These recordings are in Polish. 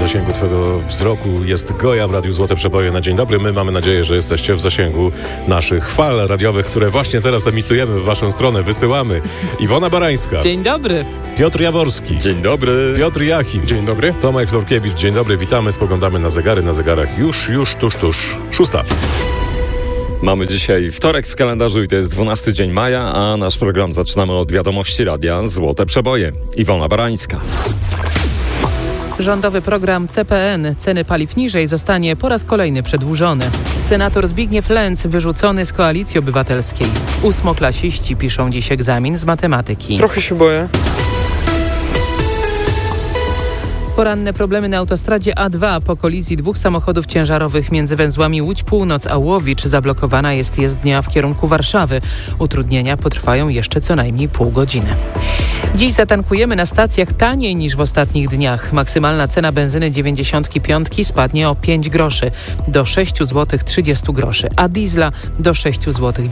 zasięgu twojego wzroku jest Goja w Radiu Złote Przeboje na dzień dobry. My mamy nadzieję, że jesteście w zasięgu naszych fal radiowych, które właśnie teraz emitujemy w waszą stronę, wysyłamy. Iwona Barańska. Dzień dobry. Piotr Jaworski. Dzień dobry. Piotr Jachim. Dzień dobry. Tomek Florkiewicz. Dzień dobry, witamy, spoglądamy na zegary. Na zegarach już, tuż, 6. Mamy dzisiaj wtorek w kalendarzu i to jest 12 dzień maja, a nasz program zaczynamy od wiadomości radia Złote Przeboje. Iwona Barańska. Rządowy program CPN ceny paliw niżej zostanie po raz kolejny przedłużony. Senator Zbigniew Lęc wyrzucony z Koalicji Obywatelskiej. Ósmoklasiści piszą dziś egzamin z matematyki. Trochę się boję. Poranne problemy na autostradzie A2 po kolizji dwóch samochodów ciężarowych między węzłami Łódź Północ a Łowicz zablokowana jest jezdnia w kierunku Warszawy. Utrudnienia potrwają jeszcze co najmniej pół godziny. Dziś zatankujemy na stacjach taniej niż w ostatnich dniach. Maksymalna cena benzyny 95 spadnie o 5 groszy do 6 zł 30 groszy, a diesla do 6 zł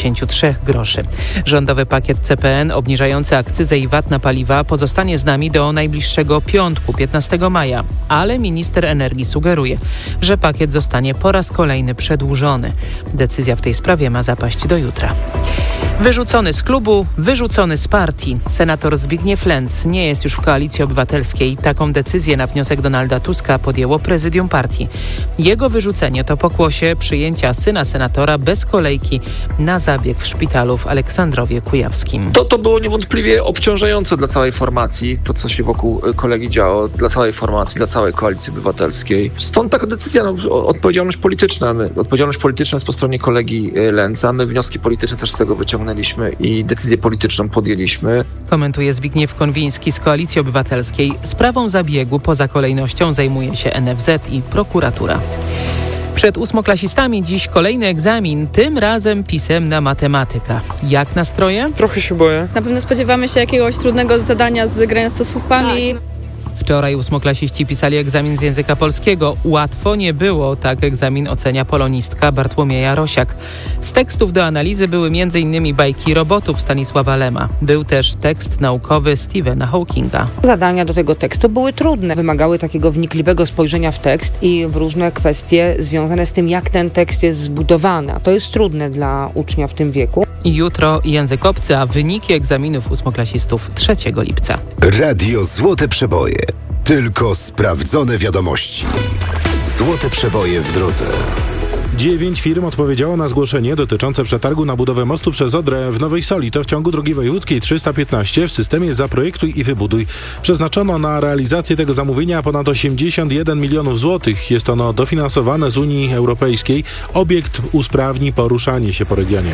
93 groszy. Rządowy pakiet CPN obniżający akcyzę i VAT na paliwa pozostanie z nami do najbliższego piątku, 15 maja, ale minister energii sugeruje, że pakiet zostanie po raz kolejny przedłużony. Decyzja w tej sprawie ma zapaść do jutra. Wyrzucony z klubu, wyrzucony z partii. Senator Zbigniew Lęc nie jest już w Koalicji Obywatelskiej. Taką decyzję na wniosek Donalda Tuska podjęło prezydium partii. Jego wyrzucenie to pokłosie przyjęcia syna senatora bez kolejki na zabieg w szpitalu w Aleksandrowie Kujawskim. To było niewątpliwie obciążające dla całej formacji, to co się wokół kolegi działo, dla całej formacji, dla całej Koalicji Obywatelskiej. Stąd taka decyzja, odpowiedzialność polityczna. Odpowiedzialność polityczna jest po stronie kolegi Lęca. My wnioski polityczne też z tego wyciągnęliśmy i decyzję polityczną podjęliśmy. Komentuje Zbigniew Konwiński z Koalicji Obywatelskiej. Sprawą zabiegu poza kolejnością zajmuje się NFZ i prokuratura. Przed ósmoklasistami dziś kolejny egzamin, tym razem pisemna matematyka. Jak nastroje? Trochę się boję. Na pewno spodziewamy się jakiegoś trudnego zadania z graniem z słupami. Wczoraj ósmoklasiści pisali egzamin z języka polskiego. Łatwo nie było, tak egzamin ocenia polonistka Bartłomieja Rosiak. Z tekstów do analizy były m.in. bajki robotów Stanisława Lema. Był też tekst naukowy Stephena Hawkinga. Zadania do tego tekstu były trudne. Wymagały takiego wnikliwego spojrzenia w tekst i w różne kwestie związane z tym, jak ten tekst jest zbudowany. A to jest trudne dla ucznia w tym wieku. Jutro język obcy, a wyniki egzaminów ósmoklasistów 3 lipca. Radio Złote Przeboje. Tylko sprawdzone wiadomości. Złote Przeboje w drodze. 9 firm odpowiedziało na zgłoszenie dotyczące przetargu na budowę mostu przez Odrę w Nowej Soli. To w ciągu drogi wojewódzkiej 315 w systemie Zaprojektuj i Wybuduj. Przeznaczono na realizację tego zamówienia ponad 81 milionów złotych. Jest ono dofinansowane z Unii Europejskiej. Obiekt usprawni poruszanie się po regionie.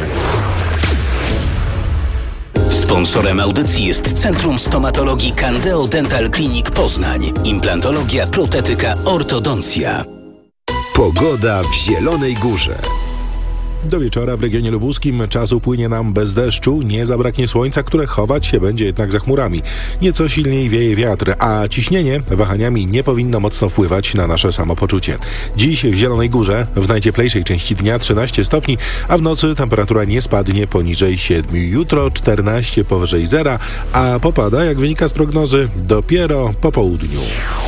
Sponsorem audycji jest Centrum Stomatologii Candeo Dental Clinic Poznań. Implantologia, protetyka, ortodoncja. Pogoda w Zielonej Górze. Do wieczora w regionie lubuskim czas upłynie nam bez deszczu, nie zabraknie słońca, które chować się będzie jednak za chmurami. Nieco silniej wieje wiatr, a ciśnienie wahaniami nie powinno mocno wpływać na nasze samopoczucie. Dziś w Zielonej Górze w najcieplejszej części dnia 13 stopni, a w nocy temperatura nie spadnie poniżej 7. Jutro 14 powyżej zera, a popada, jak wynika z prognozy, dopiero po południu.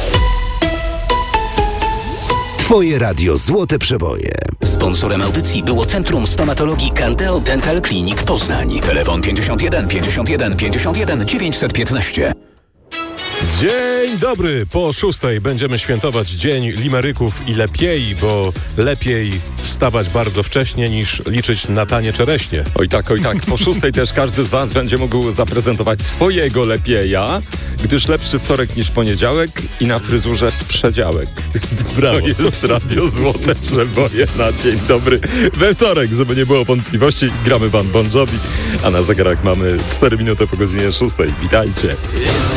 Twoje radio Złote Przeboje. Sponsorem audycji było Centrum Stomatologii Candeo Dental Clinic Poznań. Telefon 51 51 51 915. Dzień dobry, po 6 będziemy świętować Dzień Limeryków i lepiej, bo lepiej wstawać bardzo wcześnie niż liczyć na tanie czereśnie. Oj tak. Po 6 też każdy z was będzie mógł zaprezentować swojego lepieja, gdyż lepszy wtorek niż poniedziałek i na fryzurze przedziałek. Brawo. To jest Radio Złote Przeboje na dzień dobry. We wtorek, żeby nie było wątpliwości, gramy Bon Jovi, a na zegarach mamy 4 minuty po godzinie 6. Witajcie.